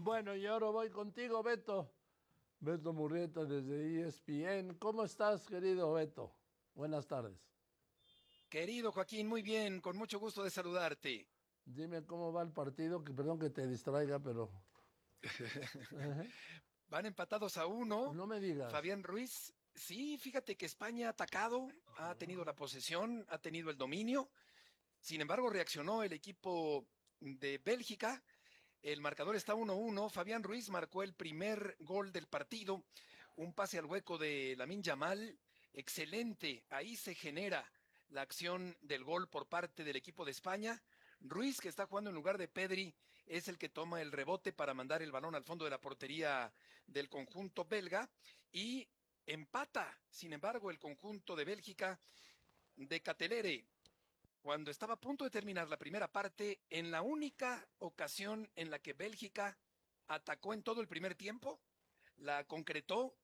Bueno, y ahora voy contigo, Beto. Beto Murrieta desde ESPN. ¿Cómo estás, querido Beto? Buenas tardes. Querido Joaquín, muy bien, con mucho gusto de saludarte. Dime cómo va el partido, que perdón que te distraiga, pero Ajá. Van empatados a uno. No me digas. Fabián Ruiz, sí, fíjate que España ha atacado, ha tenido la posesión, ha tenido el dominio. Sin embargo, reaccionó el equipo de Bélgica. El marcador está 1-1. Fabián Ruiz marcó el primer gol del partido. Un pase al hueco de Lamine Yamal. Excelente. Ahí se genera la acción del gol por parte del equipo de España. Ruiz, que está jugando en lugar de Pedri, es el que toma el rebote para mandar el balón al fondo de la portería del conjunto belga y empata, sin embargo, el conjunto de Bélgica de Catelere cuando estaba a punto de terminar la primera parte, en la única ocasión en la que Bélgica atacó en todo el primer tiempo, la concretó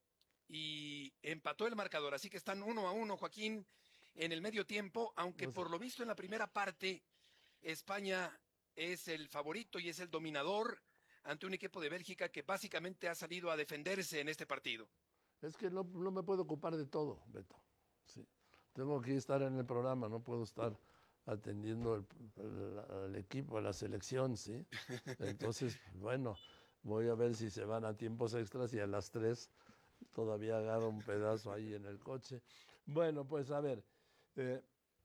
y empató el marcador. Así que están 1-1, Joaquín, en el medio tiempo, aunque O sea, por lo visto en la primera parte España es el favorito y es el dominador ante un equipo de Bélgica que básicamente ha salido a defenderse en este partido. es que no me puedo ocupar de todo, Beto. Sí. Tengo que estar en el programa, no puedo estar atendiendo al equipo, a la selección, ¿sí? Entonces, bueno, voy a ver si se van a tiempos extras y a las 3 todavía agarro un pedazo ahí en el coche. Bueno, pues a ver, eh,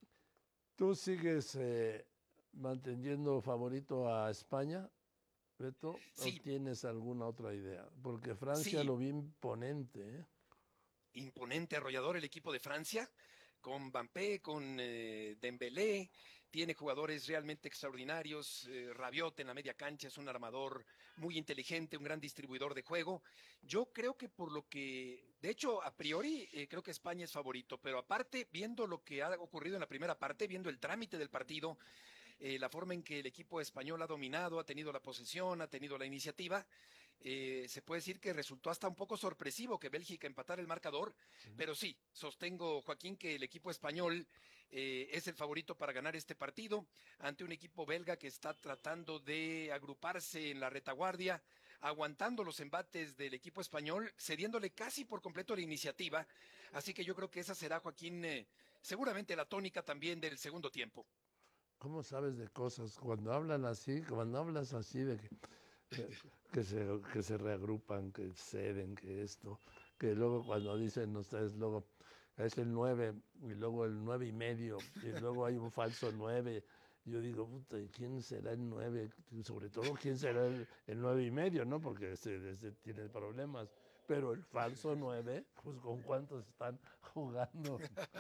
¿tú sigues manteniendo favorito a España, Beto, o Sí, tienes alguna otra idea? Porque Francia sí, lo vi imponente, ¿eh? imponente, arrollador el equipo de Francia, con Mbappé, con Dembélé, tiene jugadores realmente extraordinarios, Rabiot en la media cancha es un armador muy inteligente, un gran distribuidor de juego. Yo creo que por lo que, de hecho, a priori creo que España es favorito, pero aparte, viendo lo que ha ocurrido en la primera parte, viendo el trámite del partido, la forma en que el equipo español ha dominado, ha tenido la posesión, ha tenido la iniciativa. Se puede decir que resultó hasta un poco sorpresivo que Bélgica empatara el marcador, Sí. pero sí, sostengo, Joaquín, que el equipo español es el favorito para ganar este partido ante un equipo belga que está tratando de agruparse en la retaguardia, aguantando los embates del equipo español, cediéndole casi por completo la iniciativa. Así que yo creo que esa será, Joaquín, seguramente la tónica también del segundo tiempo. ¿Cómo sabes de cosas? Cuando hablan así, cuando hablas así de que, que se reagrupan, que ceden, que esto, que luego cuando dicen ustedes, luego es el 9 y luego el 9 y medio y luego hay un falso 9. Yo digo, puta, ¿y quién será el 9? Sobre todo, ¿quién será el 9 y medio? ¿No? Porque ese tiene problemas. Pero el falso 9, pues ¿con cuántos están jugando?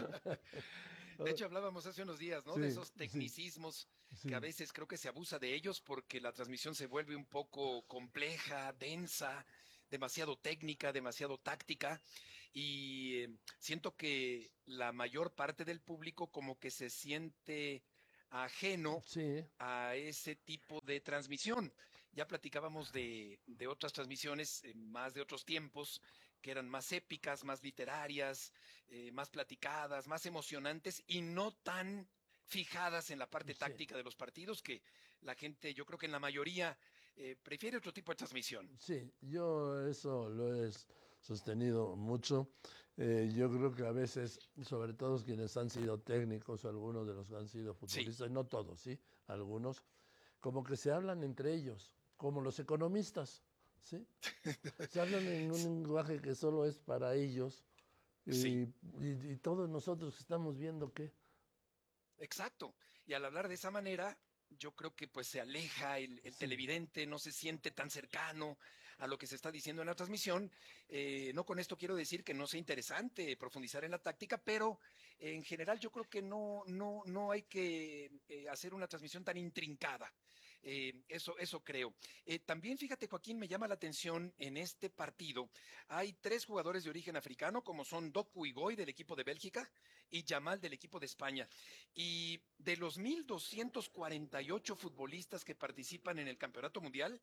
De hecho, hablábamos hace unos días, ¿no? De Sí, esos sí, tecnicismos que a sí. veces creo que se abusa de ellos porque la transmisión se vuelve un poco compleja, densa, demasiado técnica, demasiado táctica y siento que la mayor parte del público como que se siente ajeno Sí, a ese tipo de transmisión. Ya platicábamos de otras transmisiones, más de otros tiempos, que eran más épicas, más literarias, más platicadas, más emocionantes y no tan fijadas en la parte sí, táctica de los partidos, que la gente, yo creo que en la mayoría, prefiere otro tipo de transmisión. sí, yo eso lo he sostenido mucho. Yo creo que a veces, sobre todo quienes han sido técnicos, algunos de los que han sido Sí, futbolistas, no todos, sí, algunos, como que se hablan entre ellos, como los economistas, ¿sí? Se hablan en un lenguaje que solo es para ellos y, sí. y todos nosotros estamos viendo que, Exacto. Y al hablar de esa manera, yo creo que pues se aleja el sí, televidente, no se siente tan cercano a lo que se está diciendo en la transmisión. No con esto quiero decir que no sea interesante profundizar en la táctica, pero en general yo creo que no hay que hacer una transmisión tan intrincada. Eso creo. También fíjate, Joaquín, me llama la atención en este partido. Hay tres jugadores de origen africano, como son Doku Igoy del equipo de Bélgica y Yamal del equipo de España. Y de los 1.248 futbolistas que participan en el Campeonato Mundial,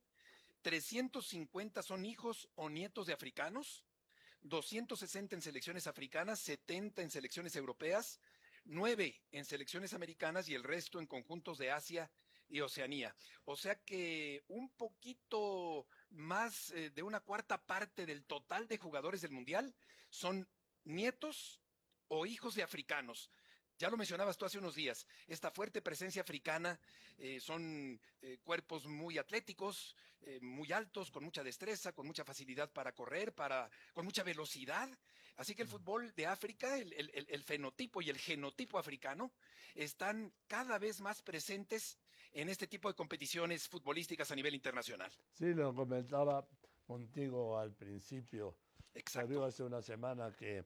350 son hijos o nietos de africanos, 260 en selecciones africanas, 70 en selecciones europeas, 9 en selecciones americanas y el resto en conjuntos de Asia y Oceanía. O sea que un poquito más de una cuarta parte del total de jugadores del Mundial son nietos o hijos de africanos. Ya lo mencionabas tú hace unos días, esta fuerte presencia africana, son cuerpos muy atléticos, muy altos, con mucha destreza, con mucha facilidad para correr, con mucha velocidad. Así que el fútbol de África, el fenotipo y el genotipo africano, están cada vez más presentes en este tipo de competiciones futbolísticas a nivel internacional. Sí, lo comentaba contigo al principio. Salió Exacto. hace una semana que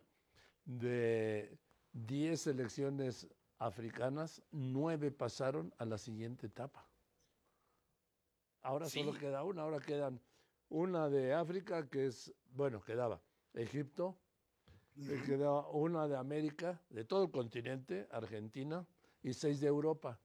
de 10 selecciones africanas, 9 pasaron a la siguiente etapa. Ahora solo Sí. queda una, ahora quedan una de África, que es, bueno, quedaba Egipto, quedaba una de América, de todo el continente, Argentina, y 6 de Europa.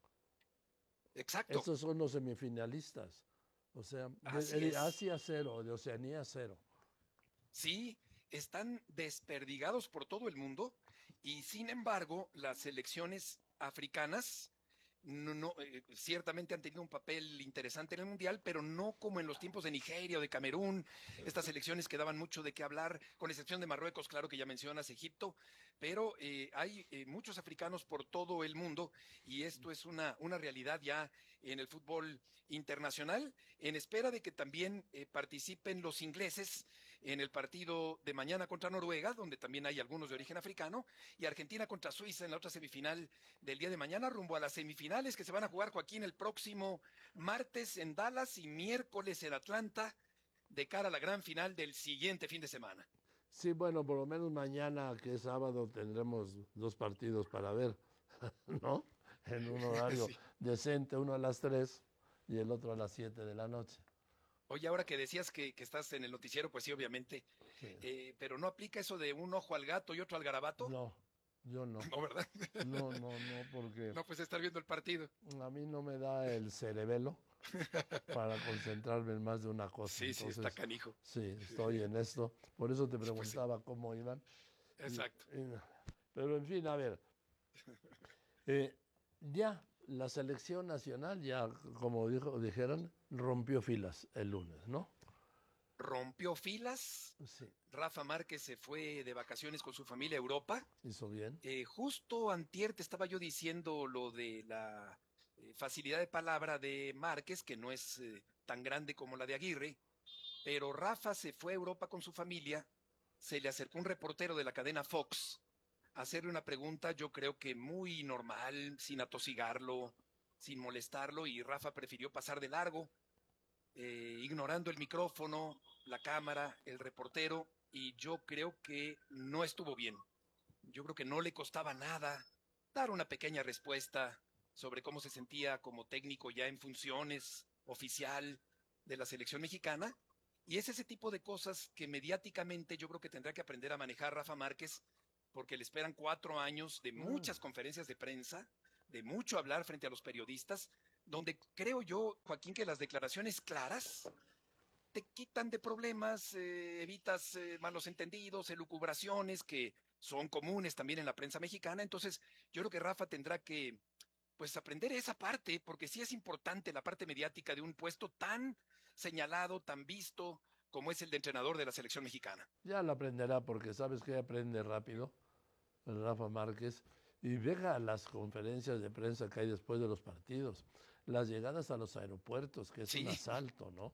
Exacto. Estos son los semifinalistas. O sea, Así de es. Asia 0, de Oceanía 0. Sí, están desperdigados por todo el mundo y sin embargo las selecciones africanas ciertamente han tenido un papel interesante en el Mundial, pero no como en los tiempos de Nigeria o de Camerún, estas selecciones que daban mucho de qué hablar, con excepción de Marruecos, claro que ya mencionas Egipto, pero hay muchos africanos por todo el mundo y esto es una realidad ya en el fútbol internacional, en espera de que también participen los ingleses en el partido de mañana contra Noruega, donde también hay algunos de origen africano, y Argentina contra Suiza en la otra semifinal del día de mañana, rumbo a las semifinales que se van a jugar, Joaquín, el próximo martes en Dallas y miércoles en Atlanta, de cara a la gran final del siguiente fin de semana. Sí, bueno, por lo menos mañana, que es sábado, tendremos 2 partidos para ver, ¿no? En un horario Sí. decente, uno a las 3 y el otro a las 7 de la noche. Oye, ahora que decías que estás en el noticiero, pues sí, obviamente, Sí. pero no aplica eso de un ojo al gato y otro al garabato, No, yo no. ¿no, verdad? No, porque No, pues estar viendo el partido. a mí no me da el cerebelo para concentrarme en más de una cosa. Sí, sí, está Entonces, canijo. sí, estoy en esto. Por eso te Pues sí, preguntaba cómo iban. Y- exacto. y- pero en fin, a ver, eh, ya la selección nacional, ya como dijeron, rompió filas el lunes, ¿no? Rompió filas. Sí, Rafa Márquez se fue de vacaciones con su familia a Europa. hizo bien. Justo antier te estaba yo diciendo lo de la facilidad de palabra de Márquez, que no es tan grande como la de Aguirre, pero Rafa se fue a Europa con su familia, se le acercó un reportero de la cadena Fox a hacerle una pregunta, yo creo que muy normal, sin atosigarlo, sin molestarlo, y Rafa prefirió pasar de largo, ignorando el micrófono, la cámara, el reportero, y yo creo que no estuvo bien. Yo creo que no le costaba nada dar una pequeña respuesta sobre cómo se sentía como técnico ya en funciones oficial de la selección mexicana. Y es ese tipo de cosas que mediáticamente yo creo que tendrá que aprender a manejar Rafa Márquez, porque le esperan 4 años de Ah, muchas conferencias de prensa, de mucho hablar frente a los periodistas, donde creo yo, Joaquín, que las declaraciones claras te quitan de problemas, evitas malos entendidos, elucubraciones que son comunes también en la prensa mexicana. Entonces, yo creo que Rafa tendrá que, pues, aprender esa parte, porque sí es importante la parte mediática de un puesto tan señalado, tan visto, como es el de entrenador de la selección mexicana. ya lo aprenderá porque sabes que aprende rápido, el Rafa Márquez, y deja las conferencias de prensa que hay después de los partidos, las llegadas a los aeropuertos, que es un Sí, asalto, ¿no?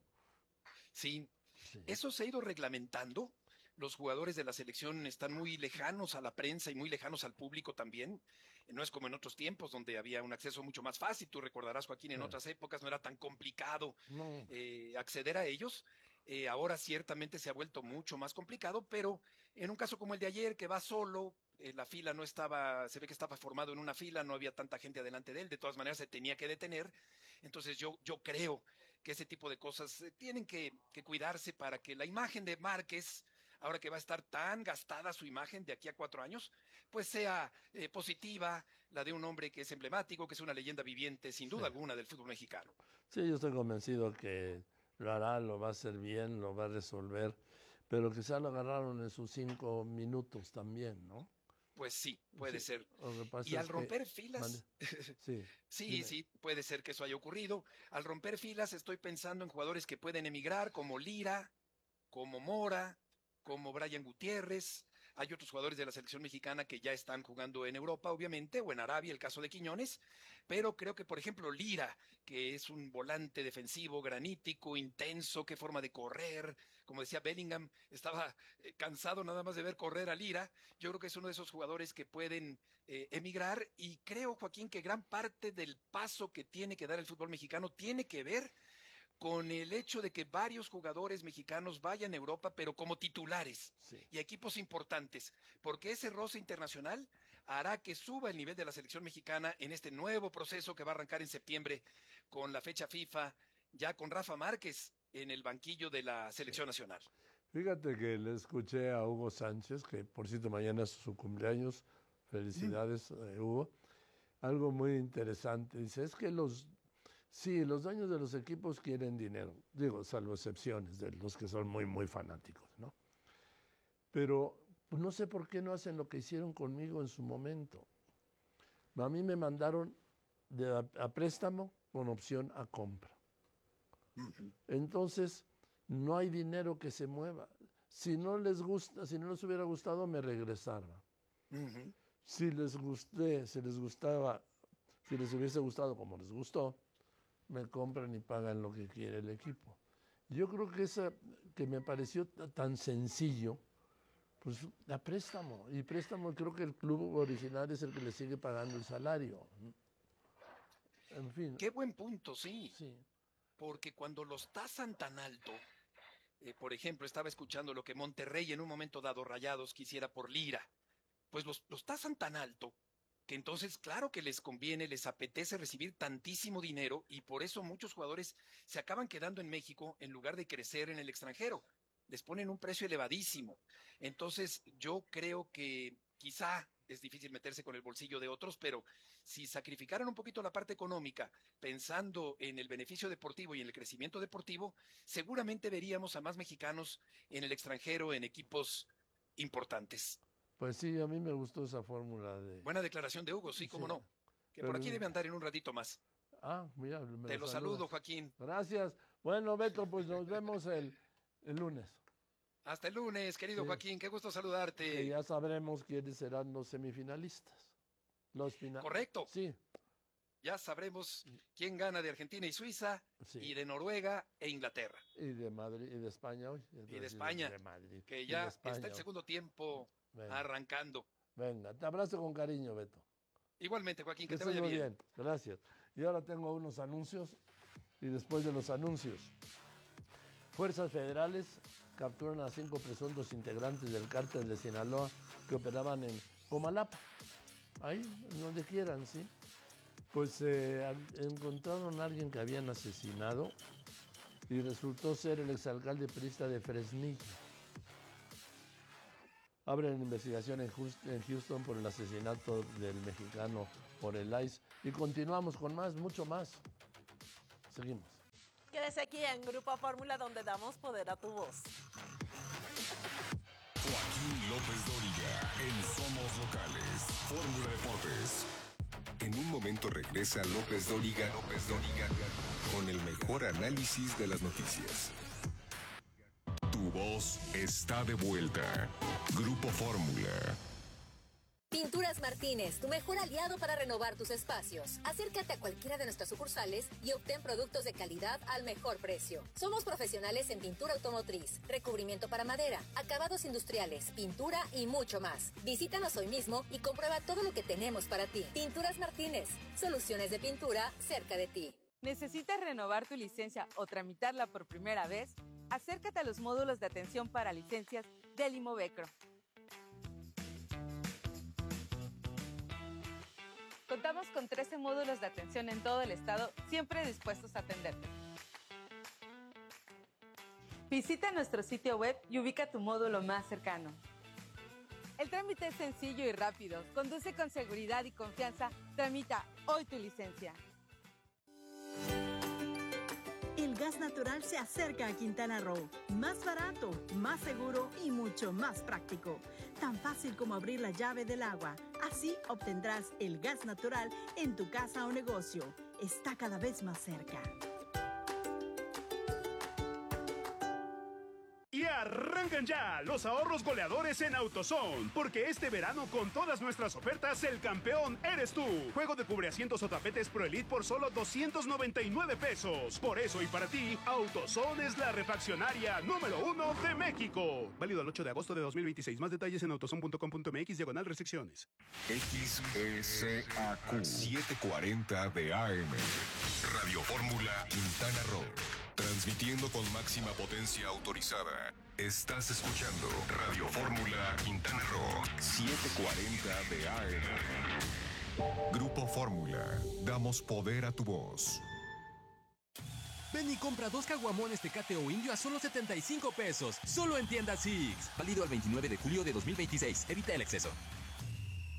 sí. Sí. Eso se ha ido reglamentando. Los jugadores de la selección están muy lejanos a la prensa y muy lejanos al público también. No es como en otros tiempos donde había un acceso mucho más fácil. Tú recordarás, Joaquín, en otras épocas no era tan complicado No, acceder a ellos. Ahora ciertamente se ha vuelto mucho más complicado, pero en un caso como el de ayer, que va solo, la fila no estaba, se ve que estaba formado en una fila, no había tanta gente adelante de él, de todas maneras se tenía que detener. Entonces yo creo que ese tipo de cosas tienen que cuidarse para que la imagen de Márquez, ahora que va a estar tan gastada su imagen de aquí a 4 años, pues sea positiva, la de un hombre que es emblemático, que es una leyenda viviente, sin sí. duda alguna, del fútbol mexicano. Sí, yo estoy convencido que lo hará, lo va a hacer bien, lo va a resolver, pero quizá lo agarraron en sus 5 minutos también, ¿no? Pues sí, puede ser. Lo que pasa Y al es que- romper filas, Sí, sí, dime. sí, puede ser que eso haya ocurrido. Al romper filas estoy pensando en jugadores que pueden emigrar, como Lira, como Mora, como Brian Gutiérrez. Hay otros jugadores de la selección mexicana que ya están jugando en Europa, obviamente, o en Arabia, el caso de Quiñones, pero creo que, por ejemplo, Lira, que es un volante defensivo granítico, intenso, qué forma de correr, como decía Bellingham, estaba cansado nada más de ver correr a Lira. Yo creo que es uno de esos jugadores que pueden emigrar, y creo, Joaquín, que gran parte del paso que tiene que dar el fútbol mexicano tiene que ver con el hecho de que varios jugadores mexicanos vayan a Europa, pero como titulares Sí. y a equipos importantes, porque ese roce internacional hará que suba el nivel de la selección mexicana en este nuevo proceso que va a arrancar en septiembre con la fecha FIFA, ya con Rafa Márquez en el banquillo de la selección nacional. Fíjate que le escuché a Hugo Sánchez, que por cierto mañana es su cumpleaños. Felicidades, Hugo. Algo muy interesante. Dice, es que los dueños de los equipos quieren dinero. Digo, salvo excepciones de los que son muy, muy fanáticos, ¿no? Pero pues, no sé por qué no hacen lo que hicieron conmigo en su momento. A mí me mandaron a préstamo con opción a compra. Entonces, no hay dinero que se mueva. Si no les gusta, si no les hubiera gustado, me regresaron. Si les gustaba, si les hubiese gustado como les gustó, me compran y pagan lo que quiere el equipo. Yo creo que esa que me pareció tan sencillo, pues a préstamo. Y préstamo, creo que el club original es el que le sigue pagando el salario. En fin. Qué buen punto, sí. Sí. Porque cuando los tasan tan alto, por ejemplo, estaba escuchando lo que Monterrey en un momento dado, Rayados, quisiera por Lira, pues los tasan tan alto que entonces claro que les conviene, les apetece recibir tantísimo dinero, y por eso muchos jugadores se acaban quedando en México en lugar de crecer en el extranjero. Les ponen un precio elevadísimo. Entonces yo creo que quizá es difícil meterse con el bolsillo de otros, pero si sacrificaran un poquito la parte económica pensando en el beneficio deportivo y en el crecimiento deportivo, seguramente veríamos a más mexicanos en el extranjero en equipos importantes. Pues sí, a mí me gustó esa fórmula de... Buena declaración de Hugo, sí, cómo no. Que por aquí debe andar en un ratito más. Ah, mira, me Te lo saludo, Joaquín. Gracias. Bueno, Beto, pues nos vemos el lunes. Hasta el lunes, querido Sí. Joaquín, qué gusto saludarte. Que ya sabremos quiénes serán los semifinalistas. Correcto. Sí. Ya sabremos quién gana de Argentina y Suiza, Sí. y de Noruega e Inglaterra. Y de Madrid, y de España hoy. Y de España, de Madrid, que ya España está el hoy. segundo tiempo Venga. arrancando. Venga, te abrazo con cariño, Beto. Igualmente, Joaquín, que te estés vaya muy bien. Gracias. Y ahora tengo unos anuncios, y después de los anuncios, fuerzas federales capturan a 5 presuntos integrantes del cártel de Sinaloa que operaban en Comalapa. Ahí, donde quieran, ¿sí? Pues encontraron a alguien que habían asesinado y resultó ser el exalcalde priista de Fresnillo. Abren investigación en Houston por el asesinato del mexicano por el ICE. Y continuamos con más, mucho más. Seguimos. Quédese aquí en Grupo Fórmula, donde damos poder a tu voz. Joaquín López Dóriga en Somos Locales, Fórmula Deportes. En un momento regresa López Dóriga con el mejor análisis de las noticias. Tu voz está de vuelta. Grupo Fórmula. Pinturas Martínez, tu mejor aliado para renovar tus espacios. Acércate a cualquiera de nuestras sucursales y obtén productos de calidad al mejor precio. Somos profesionales en pintura automotriz, recubrimiento para madera, acabados industriales, pintura y mucho más. Visítanos hoy mismo y comprueba todo lo que tenemos para ti. Pinturas Martínez, soluciones de pintura cerca de ti. ¿Necesitas renovar tu licencia o tramitarla por primera vez? Acércate a los módulos de atención para licencias del Imovecro. Contamos con 13 módulos de atención en todo el estado, siempre dispuestos a atenderte. Visita nuestro sitio web y ubica tu módulo más cercano. El trámite es sencillo y rápido. Conduce con seguridad y confianza. Tramita hoy tu licencia. El gas natural se acerca a Quintana Roo. Más barato, más seguro y mucho más práctico. Tan fácil como abrir la llave del agua. Así obtendrás el gas natural en tu casa o negocio. Está cada vez más cerca. Y arrancan ya los ahorros goleadores en AutoZone, porque este verano con todas nuestras ofertas el campeón eres tú. Juego de cubreasientos o tapetes Pro Elite por solo 299 pesos. Por eso y para ti, AutoZone es la refaccionaria número 1 de México. Válido el 8 de agosto de 2026. Más detalles en autozone.com.mx/restricciones. XSAQ 740 de AM. Radio Fórmula Quintana Roo. Transmitiendo con máxima potencia autorizada. Estás escuchando Radio Fórmula Quintana Roo 740 de AM. Grupo Fórmula. Damos poder a tu voz. Ven y compra 2 caguamones Tecate o Indio a solo 75 pesos. Solo en tiendas Six. Válido al 29 de julio de 2026. Evita el exceso.